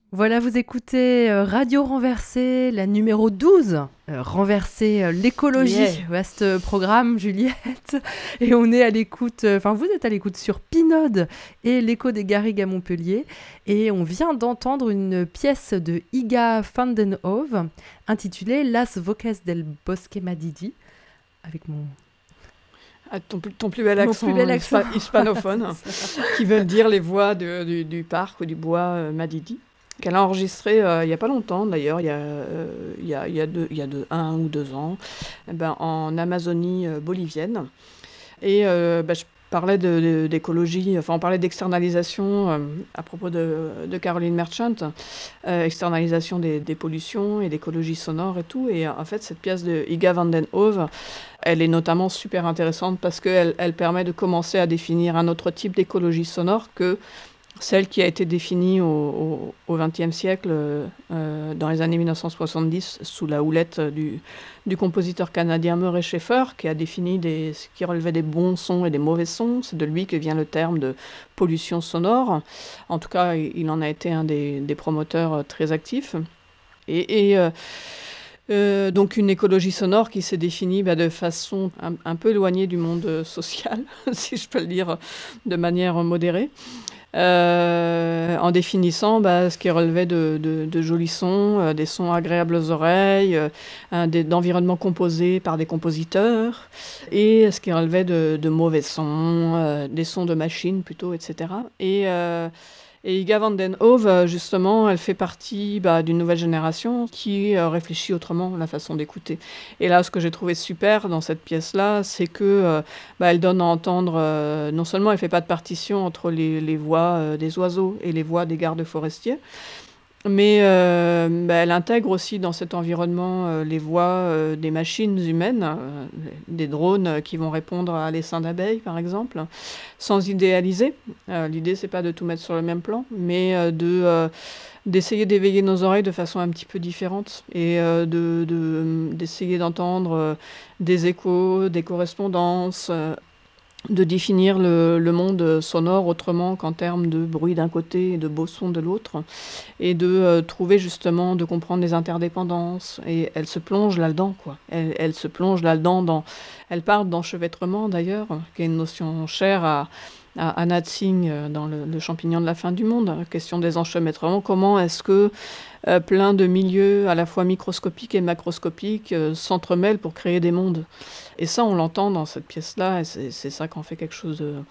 Voilà, vous écoutez Radio Renversée, la numéro 12. Renverser l'écologie, Yeah. vaste programme, Juliette. Et on est à l'écoute, vous êtes à l'écoute sur Pinode et l'écho des Garrigues à Montpellier. Et on vient d'entendre une pièce de Iga van den Hove intitulée Las Voces del Bosque Madidi, avec mon Ton plus bel accent, hispanophone, qui veut dire les voix du parc ou du bois Madidi, qu'elle a enregistré il n'y a pas longtemps d'ailleurs, il y a 1 ou 2 ans, en Amazonie bolivienne. Et je parlais d'écologie, on parlait d'externalisation à propos de Caroline Merchant, externalisation des pollutions et d'écologie sonore et tout. Et en fait, cette pièce de Iga van den Hove, elle est notamment super intéressante parce qu'elle permet de commencer à définir un autre type d'écologie sonore que celle qui a été définie au XXe siècle, dans les années 1970, sous la houlette du compositeur canadien Murray Schafer, qui a défini ce qui relevait des bons sons et des mauvais sons. C'est de lui que vient le terme de pollution sonore. En tout cas, il en a été un des promoteurs très actifs. Donc une écologie sonore qui s'est définie de façon un peu éloignée du monde social, si je peux le dire de manière modérée. En définissant ce qui relevait de jolis sons, des sons agréables aux oreilles, d'environnements composés par des compositeurs, et ce qui relevait de mauvais sons, des sons de machines plutôt, etc. Et Iga van den Hove, justement, elle fait partie d'une nouvelle génération qui réfléchit autrement la façon d'écouter. Et là, ce que j'ai trouvé super dans cette pièce-là, c'est que elle donne à entendre, non seulement elle ne fait pas de partition entre les voix des oiseaux et les voix des gardes forestiers, mais elle intègre aussi dans cet environnement les voix des machines humaines, des drones qui vont répondre à l'essaim d'abeilles, par exemple, sans idéaliser. L'idée, c'est pas de tout mettre sur le même plan, mais d'essayer d'éveiller nos oreilles de façon un petit peu différente et d'essayer d'entendre des échos, des correspondances, de définir le monde sonore autrement qu'en termes de bruit d'un côté et de beaux sons de l'autre, et de trouver justement, de comprendre les interdépendances. Et elle se plonge là-dedans, quoi. Elle se plonge là-dedans, elle parle d'enchevêtrement d'ailleurs, qui est une notion chère à Anna Tsing dans le champignon de la fin du monde. La question des enchevêtrements, comment est-ce que plein de milieux à la fois microscopiques et macroscopiques s'entremêlent pour créer des mondes. Et ça, on l'entend dans cette pièce-là, et c'est ça qu'en fait quelque chose de,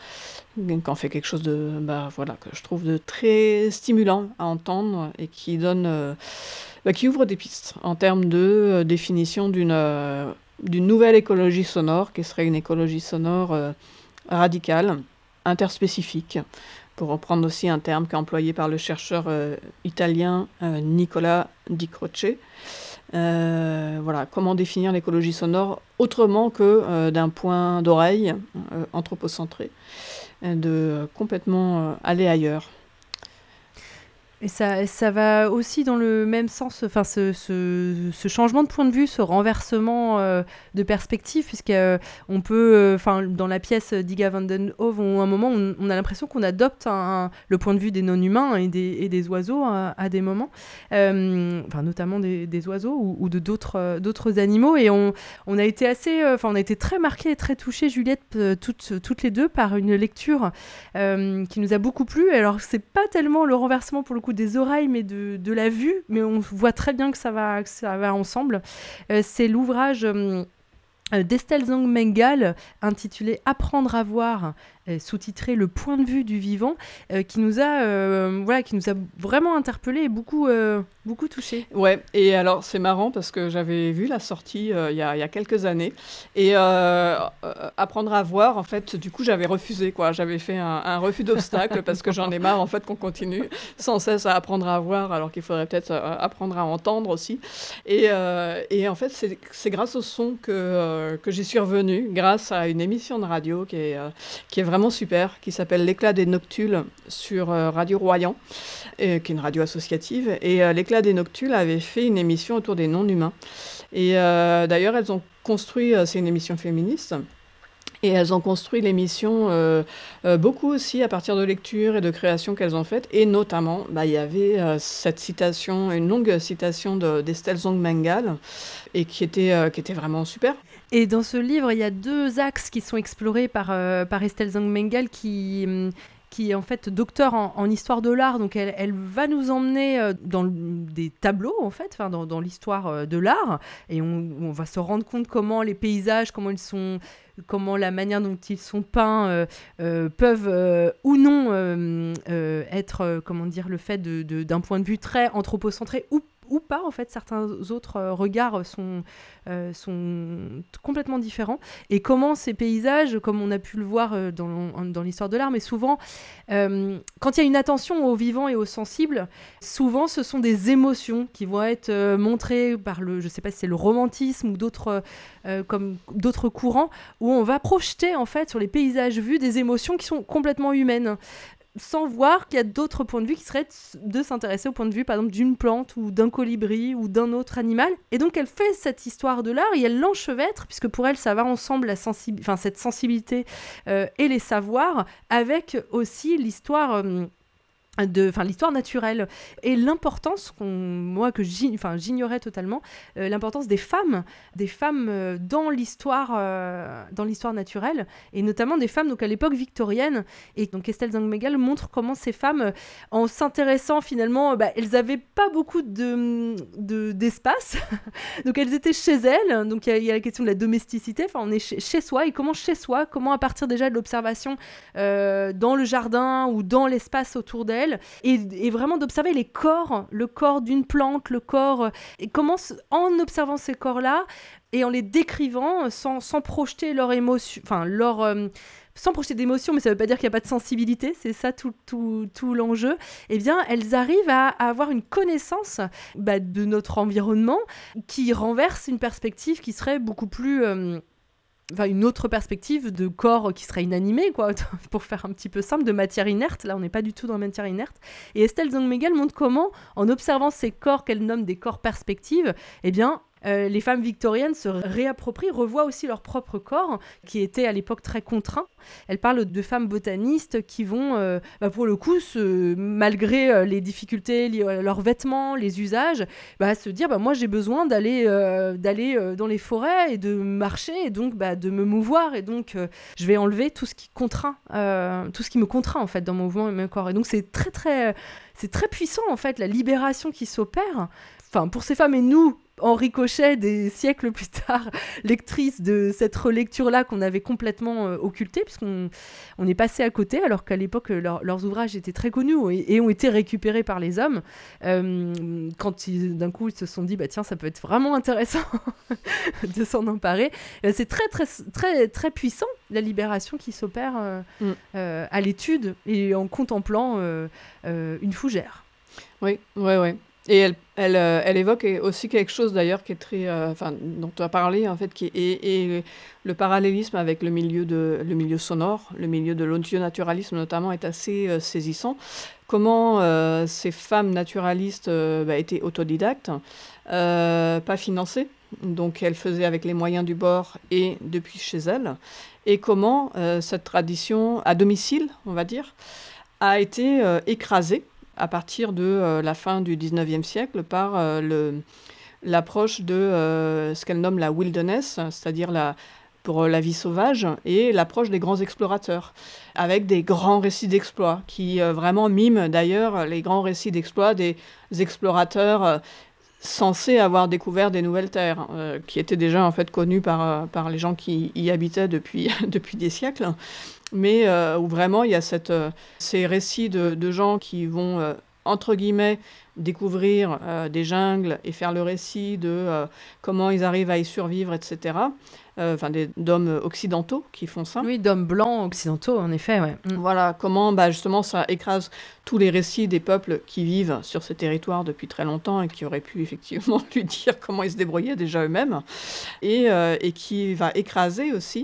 que je trouve de très stimulant à entendre et qui donne, qui ouvre des pistes en termes de définition d'une nouvelle écologie sonore, qui serait une écologie sonore radicale, interspécifique, pour reprendre aussi un terme employé par le chercheur italien Nicola Di Croce. Comment définir l'écologie sonore autrement que d'un point d'oreille anthropocentré, de complètement aller ailleurs. Et ça va aussi dans le même sens, ce changement de point de vue, ce renversement de perspective, puisqu'on peut, dans la pièce d'Iga van den Hove, à un moment, on a l'impression qu'on adopte le point de vue des non-humains et des oiseaux à des moments, notamment des oiseaux ou de d'autres animaux. Et on a été on a été très marqués et très touchés, Juliette, toutes les deux, par une lecture qui nous a beaucoup plu. Alors, c'est pas tellement le renversement pour le coup des oreilles, mais de la vue, mais on voit très bien que ça va ensemble. C'est l'ouvrage d'Estelle Zhang Mengal, intitulé Apprendre à voir, sous-titré Le point de vue du vivant, qui nous a vraiment interpellés et beaucoup touchés. Ouais, et alors c'est marrant parce que j'avais vu la sortie il y a quelques années, et apprendre à voir, en fait, du coup j'avais refusé, quoi. J'avais fait un refus d'obstacle parce que j'en ai marre, en fait, qu'on continue sans cesse à apprendre à voir, alors qu'il faudrait peut-être apprendre à entendre aussi. Et en fait, c'est grâce au son que j'y suis revenue, grâce à une émission de radio qui est vraiment super, qui s'appelle L'éclat des noctules sur Radio Royan, qui est une radio associative. Et L'éclat des noctules avait fait une émission autour des non-humains. Et d'ailleurs, elles ont construit, c'est une émission féministe, Et elles ont construit l'émission beaucoup aussi à partir de lectures et de créations qu'elles ont faites. Et notamment, il y avait cette citation, une longue citation d'Estelle Zongmengal, et qui était vraiment super. Et dans ce livre, il y a 2 axes qui sont explorés par Estelle Zongmengal qui est en fait docteur en histoire de l'art. Donc elle va nous emmener dans des tableaux, en fait, dans l'histoire de l'art. Et on va se rendre compte comment les paysages, comment la manière dont ils sont peints peuvent ou non être, comment dire, le fait d'un point de vue très anthropocentré ou pas, en fait. Certains autres regards sont complètement différents. Et comment ces paysages, comme on a pu le voir dans l'histoire de l'art, mais souvent, quand il y a une attention au vivant et au sensible, souvent ce sont des émotions qui vont être montrées par je ne sais pas si c'est le romantisme ou comme d'autres courants, où on va projeter en fait sur les paysages vus des émotions qui sont complètement humaines, sans voir qu'il y a d'autres points de vue qui seraient de s'intéresser au point de vue, par exemple, d'une plante ou d'un colibri ou d'un autre animal. Et donc, elle fait cette histoire de l'art et elle l'enchevêtre, puisque pour elle, ça va ensemble, cette sensibilité et les savoirs, avec aussi l'histoire... l'histoire naturelle et l'importance que j'ignorais totalement, l'importance des femmes dans l'histoire naturelle, et notamment des femmes donc à l'époque victorienne. Et donc Estelle Zongmengal montre comment ces femmes, en s'intéressant finalement, elles avaient pas beaucoup d'espace donc elles étaient chez elles. Donc il y a la question de la domesticité, on est chez soi, et comment à partir déjà de l'observation dans le jardin ou dans l'espace autour d'elles, et vraiment d'observer le corps d'une plante, le corps, et comment en observant ces corps-là et en les décrivant sans projeter leur émotion, sans projeter d'émotion, mais ça ne veut pas dire qu'il n'y a pas de sensibilité, c'est ça tout l'enjeu. Eh bien, elles arrivent à avoir une connaissance de notre environnement qui renverse une perspective qui serait beaucoup plus... une autre perspective de corps qui serait inanimé, quoi, pour faire un petit peu simple, de matière inerte. Là, on n'est pas du tout dans la matière inerte. Et Estelle Zongmengal montre comment, en observant ces corps qu'elle nomme des corps perspectives, eh bien, les femmes victoriennes se réapproprient, revoient aussi leur propre corps, qui était à l'époque très contraint. Elle parle de femmes botanistes qui vont, pour le coup, malgré les difficultés liées à leurs vêtements, les usages, se dire moi j'ai besoin d'aller dans les forêts et de marcher, et donc de me mouvoir, et donc je vais enlever tout ce qui me contraint en fait dans mon mouvement et mon corps. Et donc c'est très puissant en fait, la libération qui s'opère. Pour ces femmes, et nous, en ricochet des siècles plus tard, lectrices de cette relecture-là qu'on avait complètement occultée, puisqu'on est passé à côté, alors qu'à l'époque, leurs ouvrages étaient très connus et ont été récupérés par les hommes. Quand d'un coup, ils se sont dit, tiens, ça peut être vraiment intéressant de s'en emparer. C'est très, très, très, très puissant, la libération qui s'opère à l'étude et en contemplant une fougère. Oui. Et elle évoque aussi quelque chose d'ailleurs qui est très, dont tu as parlé en fait, qui est le parallélisme avec le milieu sonore, le milieu de l'audionaturalisme notamment, est assez saisissant. Comment ces femmes naturalistes étaient autodidactes, pas financées, donc elles faisaient avec les moyens du bord et depuis chez elles, et comment cette tradition à domicile, on va dire, a été écrasée à partir de la fin du 19e siècle par l'approche de ce qu'elle nomme la wilderness, c'est-à-dire pour la vie sauvage, et l'approche des grands explorateurs, avec des grands récits d'exploits, qui vraiment miment d'ailleurs les grands récits d'exploits des explorateurs censés avoir découvert des nouvelles terres, qui étaient déjà en fait connues par les gens qui y habitaient depuis des siècles. Mais où vraiment il y a ces récits de gens qui vont, entre guillemets, découvrir des jungles et faire le récit de comment ils arrivent à y survivre, etc. D'hommes occidentaux qui font ça. Oui, d'hommes blancs occidentaux, en effet, ouais. Voilà, comment justement ça écrase tous les récits des peuples qui vivent sur ces territoires depuis très longtemps et qui auraient pu effectivement lui dire comment ils se débrouillaient déjà eux-mêmes, et qui va écraser aussi,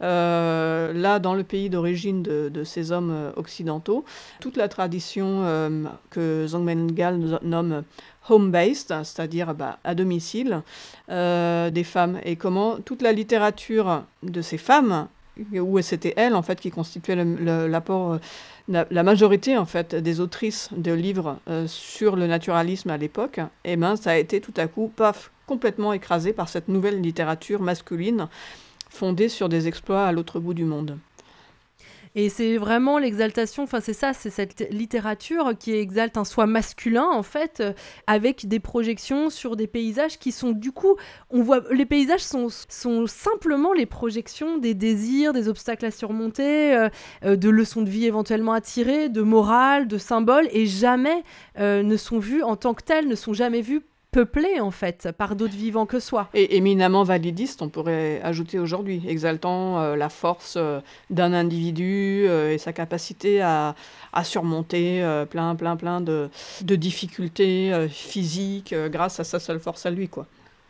là dans le pays d'origine de ces hommes occidentaux, toute la tradition que Zongmengal nomme home-based, c'est-à-dire à domicile, des femmes, et comment toute la littérature de ces femmes où c'était elle, en fait, qui constituait l'apport, la majorité, en fait, des autrices de livres sur le naturalisme à l'époque, et ben, ça a été tout à coup, paf, complètement écrasé par cette nouvelle littérature masculine fondée sur des exploits à l'autre bout du monde. Et c'est vraiment l'exaltation, enfin c'est ça, c'est cette littérature qui exalte un soi masculin en fait, avec des projections sur des paysages qui sont du coup, on voit, les paysages sont simplement les projections des désirs, des obstacles à surmonter, de leçons de vie éventuellement à tirer, de morale, de symboles, et jamais ne sont vus en tant que tels, ne sont jamais vus peuplés en fait par d'autres vivants que soi. Et éminemment validiste, on pourrait ajouter aujourd'hui, exaltant la force d'un individu et sa capacité à surmonter plein de difficultés physiques grâce à sa seule force à lui, quoi.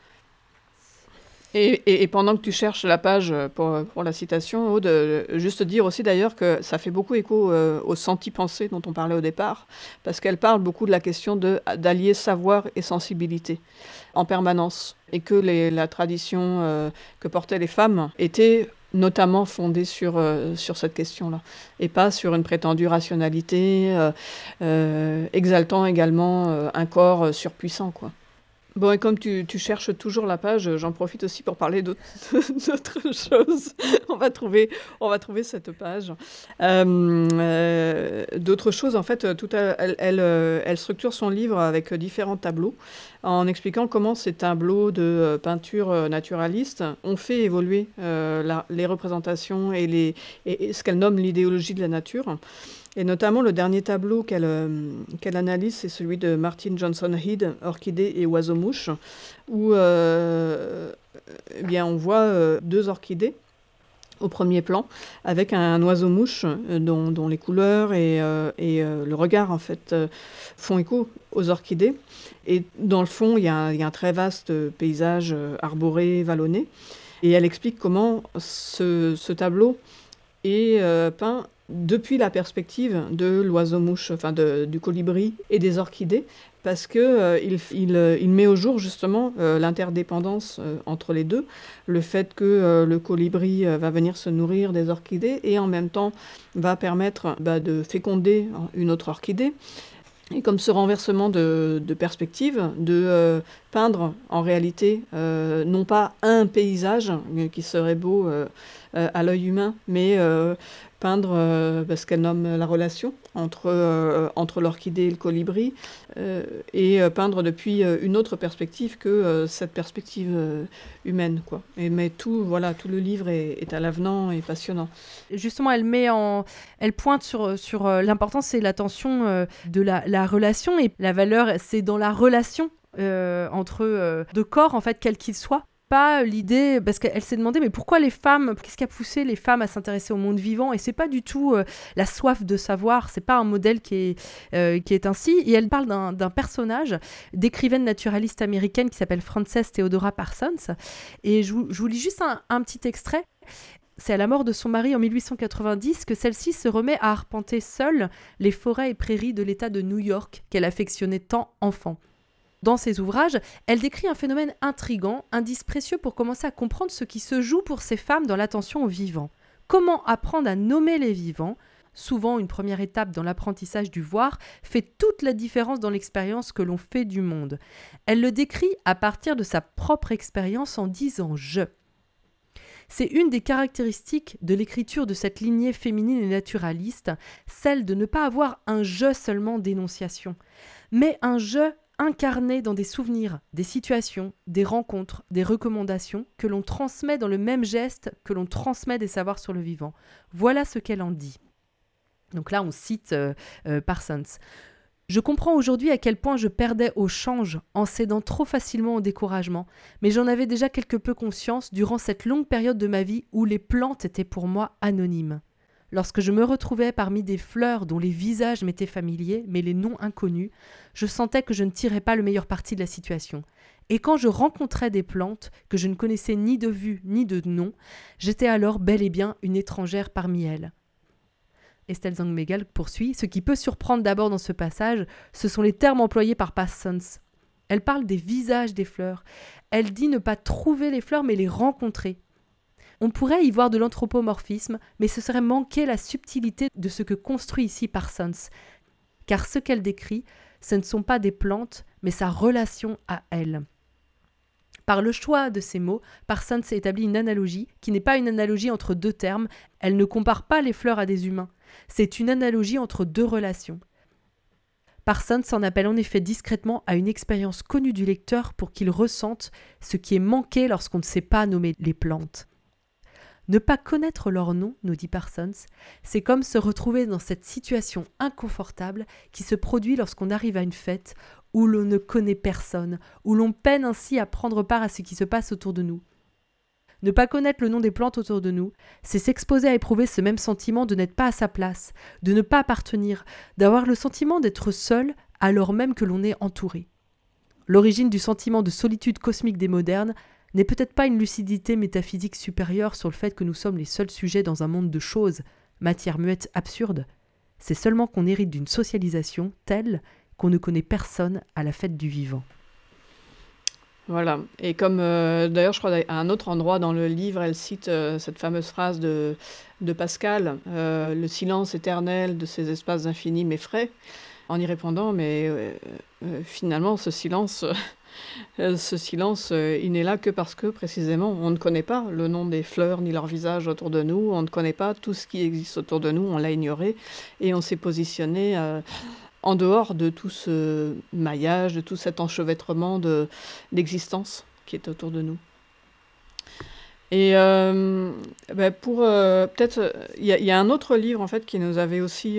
Et pendant que tu cherches la page pour la citation, Aude, juste dire aussi d'ailleurs que ça fait beaucoup écho au senti-pensée dont on parlait au départ, parce qu'elle parle beaucoup de la question d'allier savoir et sensibilité en permanence, et que la tradition que portaient les femmes était notamment fondée sur cette question-là, et pas sur une prétendue rationalité, exaltant également un corps surpuissant, quoi. Bon, et comme tu cherches toujours la page, j'en profite aussi pour parler d'autres choses. On va trouver cette page. D'autres choses, en fait, elle structure son livre avec différents tableaux, en expliquant comment ces tableaux de peinture naturaliste ont fait évoluer les représentations et ce qu'elle nomme l'idéologie de la nature. Et notamment, le dernier tableau qu'elle analyse, c'est celui de Martin Johnson Head, Orchidées et oiseaux-mouches, où eh bien, on voit deux orchidées au premier plan, avec un oiseau-mouche dont les couleurs et le regard, en fait, font écho aux orchidées. Et dans le fond, il y a un très vaste paysage arboré, vallonné. Et elle explique comment ce tableau est peint depuis la perspective de l'oiseau-mouche, enfin du colibri et des orchidées, parce que il met au jour justement l'interdépendance entre les deux, le fait que le colibri va venir se nourrir des orchidées et en même temps va permettre de féconder une autre orchidée. Et comme ce renversement de perspective, de peindre en réalité non pas un paysage qui serait beau à l'œil humain, mais peindre ce qu'elle nomme la relation entre l'orchidée et le colibri, et peindre depuis une autre perspective que cette perspective humaine, quoi. Mais tout le livre est à l'avenant et passionnant. Justement, elle pointe sur l'importance et l'attention de la relation, et la valeur, c'est dans la relation entre deux corps, en fait, quel qu'il soit. Pas l'idée, parce qu'elle s'est demandé mais pourquoi les femmes, qu'est-ce qui a poussé les femmes à s'intéresser au monde vivant, et c'est pas du tout la soif de savoir, c'est pas un modèle qui est ainsi. Et elle parle d'un personnage d'écrivaine naturaliste américaine qui s'appelle Frances Theodora Parsons, et je vous lis juste un petit extrait. C'est à la mort de son mari en 1890 que celle-ci se remet à arpenter seule les forêts et prairies de l'État de New York qu'elle affectionnait tant enfant. Dans ses ouvrages, elle décrit un phénomène intrigant, indice précieux pour commencer à comprendre ce qui se joue pour ces femmes dans l'attention aux vivants. Comment apprendre à nommer les vivants, souvent une première étape dans l'apprentissage du voir, fait toute la différence dans l'expérience que l'on fait du monde. Elle le décrit à partir de sa propre expérience en disant « je ». C'est une des caractéristiques de l'écriture de cette lignée féminine et naturaliste, celle de ne pas avoir un « je » seulement d'énonciation, mais un « je » incarné dans des souvenirs, des situations, des rencontres, des recommandations que l'on transmet dans le même geste que l'on transmet des savoirs sur le vivant. Voilà ce qu'elle en dit. Donc là, on cite Parsons. Je comprends aujourd'hui à quel point je perdais au change en cédant trop facilement au découragement, mais j'en avais déjà quelque peu conscience durant cette longue période de ma vie où les plantes étaient pour moi anonymes. Lorsque je me retrouvais parmi des fleurs dont les visages m'étaient familiers, mais les noms inconnus, je sentais que je ne tirais pas le meilleur parti de la situation. Et quand je rencontrais des plantes que je ne connaissais ni de vue ni de nom, j'étais alors bel et bien une étrangère parmi elles. Estelle Zangmegal poursuit. Ce qui peut surprendre d'abord dans ce passage, ce sont les termes employés par Parsons. Elle parle des visages des fleurs. Elle dit ne pas trouver les fleurs, mais les rencontrer. On pourrait y voir de l'anthropomorphisme, mais ce serait manquer la subtilité de ce que construit ici Parsons, car ce qu'elle décrit, ce ne sont pas des plantes, mais sa relation à elles. Par le choix de ces mots, Parsons établit une analogie qui n'est pas une analogie entre deux termes, elle ne compare pas les fleurs à des humains, c'est une analogie entre deux relations. Parsons s'en appelle en effet discrètement à une expérience connue du lecteur pour qu'il ressente ce qui est manqué lorsqu'on ne sait pas nommer les plantes. Ne pas connaître leur nom, nous dit Parsons, c'est comme se retrouver dans cette situation inconfortable qui se produit lorsqu'on arrive à une fête où l'on ne connaît personne, où l'on peine ainsi à prendre part à ce qui se passe autour de nous. Ne pas connaître le nom des plantes autour de nous, c'est s'exposer à éprouver ce même sentiment de n'être pas à sa place, de ne pas appartenir, d'avoir le sentiment d'être seul alors même que l'on est entouré. L'origine du sentiment de solitude cosmique des modernes n'est peut-être pas une lucidité métaphysique supérieure sur le fait que nous sommes les seuls sujets dans un monde de choses, matière muette absurde. C'est seulement qu'on hérite d'une socialisation telle qu'on ne connaît personne à la fête du vivant. Voilà. Et comme d'ailleurs, je crois à un autre endroit dans le livre, elle cite cette fameuse phrase de Pascal, le silence éternel de ces espaces infinis m'effraie, en y répondant, mais finalement, ce silence, il n'est là que parce que, précisément, on ne connaît pas le nom des fleurs ni leur visage autour de nous, on ne connaît pas tout ce qui existe autour de nous, on l'a ignoré, et on s'est positionné en dehors de tout ce maillage, de tout cet enchevêtrement d'existence qui est autour de nous. Et pour peut-être, il y a un autre livre en fait qui nous avait aussi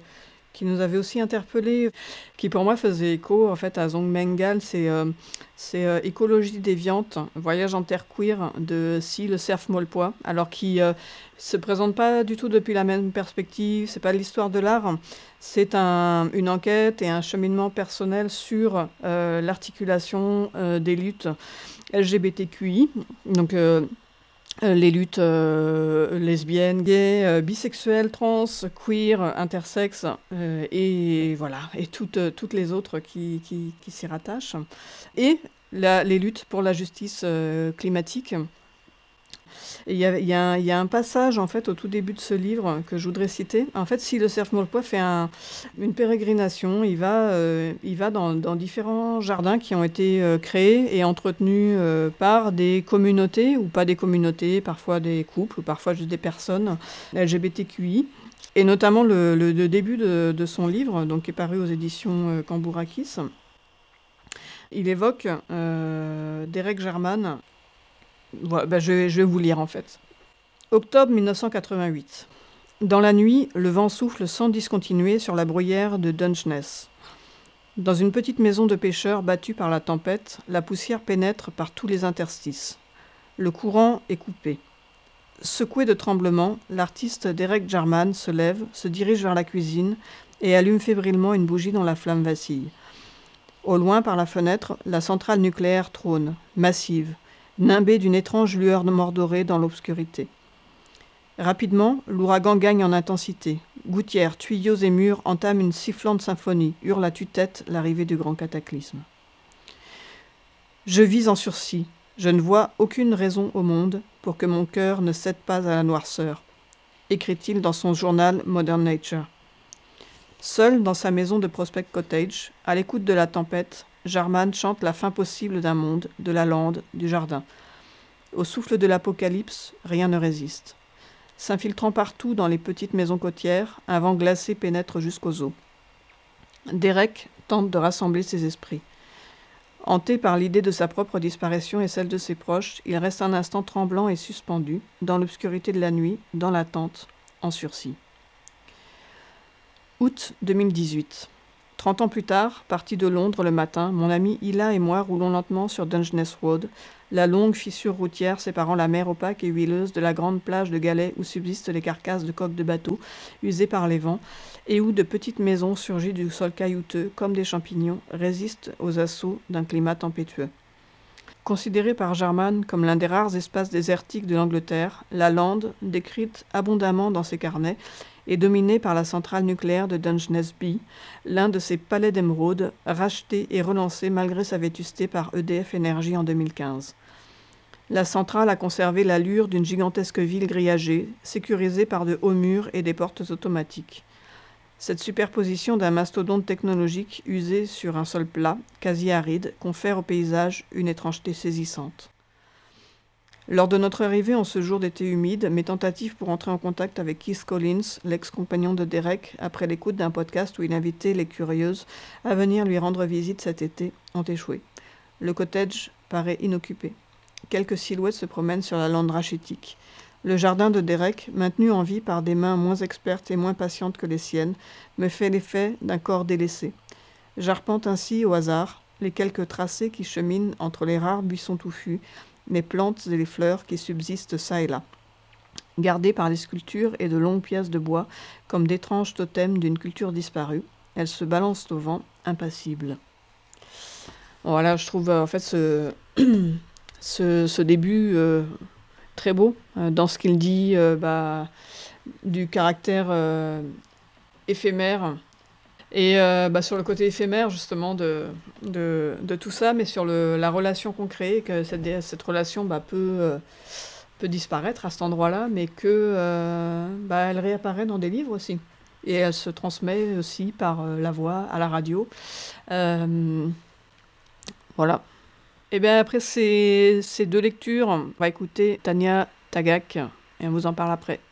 interpellés, qui pour moi faisait écho en fait à Zhong Mengal, c'est Écologie déviante, voyage en terre queer de Si le cerf Molpois, alors qui se présente pas du tout depuis la même perspective, c'est pas l'histoire de l'art, c'est une enquête et un cheminement personnel sur l'articulation des luttes LGBTQI, donc les luttes lesbiennes, gays, bisexuelles, trans, queer, intersexes, et voilà, et toutes les autres qui s'y rattachent. Et les luttes pour la justice climatique. Et il y a un passage, en fait, au tout début de ce livre que je voudrais citer. En fait, Si le cerf Molpois fait une pérégrination, il va dans différents jardins qui ont été créés et entretenus par des communautés, ou pas des communautés, parfois des couples, ou parfois juste des personnes LGBTQI. Et notamment le début de son livre, donc, qui est paru aux éditions Cambourakis. Il évoque Derek Jarman. Voilà, je vais vous lire en fait. Octobre 1988. Dans la nuit, le vent souffle sans discontinuer sur la bruyère de Dungeness. Dans une petite maison de pêcheurs battue par la tempête, la poussière pénètre par tous les interstices. Le courant est coupé. Secoué de tremblements, l'artiste Derek Jarman se lève, se dirige vers la cuisine et allume fébrilement une bougie dont la flamme vacille. Au loin, par la fenêtre, la centrale nucléaire trône, massive, nimbée d'une étrange lueur mordorée dans l'obscurité. Rapidement, l'ouragan gagne en intensité. Gouttières, tuyaux et murs entament une sifflante symphonie, hurle à tue-tête l'arrivée du grand cataclysme. Je vis en sursis. Je ne vois aucune raison au monde pour que mon cœur ne cède pas à la noirceur, écrit-il dans son journal Modern Nature. Seul dans sa maison de Prospect Cottage, à l'écoute de la tempête, Jarman chante la fin possible d'un monde, de la lande, du jardin. Au souffle de l'apocalypse, rien ne résiste. S'infiltrant partout dans les petites maisons côtières, un vent glacé pénètre jusqu'aux eaux. Derek tente de rassembler ses esprits. Hanté par l'idée de sa propre disparition et celle de ses proches, il reste un instant tremblant et suspendu, dans l'obscurité de la nuit, dans l'attente, en sursis. Août 2018. 30 ans plus tard, parti de Londres le matin, mon ami Ila et moi roulons lentement sur Dungeness Road, la longue fissure routière séparant la mer opaque et huileuse de la grande plage de galets où subsistent les carcasses de coques de bateaux usées par les vents et où de petites maisons surgies du sol caillouteux comme des champignons résistent aux assauts d'un climat tempétueux. Considérée par Jarman comme l'un des rares espaces désertiques de l'Angleterre, la lande, décrite abondamment dans ses carnets, est dominée par la centrale nucléaire de Dungeness B, l'un de ses palais d'émeraude, racheté et relancé malgré sa vétusté par EDF Énergie en 2015. La centrale a conservé l'allure d'une gigantesque ville grillagée, sécurisée par de hauts murs et des portes automatiques. Cette superposition d'un mastodonte technologique usé sur un sol plat, quasi aride, confère au paysage une étrangeté saisissante. Lors de notre arrivée en ce jour d'été humide, mes tentatives pour entrer en contact avec Keith Collins, l'ex-compagnon de Derek, après l'écoute d'un podcast où il invitait les curieuses à venir lui rendre visite cet été, ont échoué. Le cottage paraît inoccupé. Quelques silhouettes se promènent sur la lande rachitique. Le jardin de Derek, maintenu en vie par des mains moins expertes et moins patientes que les siennes, me fait l'effet d'un corps délaissé. J'arpente ainsi au hasard les quelques tracés qui cheminent entre les rares buissons touffus, les plantes et les fleurs qui subsistent çà et là, gardées par les sculptures et de longues pièces de bois comme d'étranges totems d'une culture disparue. Elles se balancent au vent, impassibles. Voilà, je trouve en fait ce début très beau dans ce qu'il dit du caractère éphémère et sur le côté éphémère justement de tout ça, mais sur la relation qu'on crée, que cette relation peut disparaître à cet endroit-là, mais que elle réapparaît dans des livres aussi. Et elle se transmet aussi par la voix, à la radio. Voilà. Et bien après ces deux lectures, on va écouter Tanya Tagaq et on vous en parle après.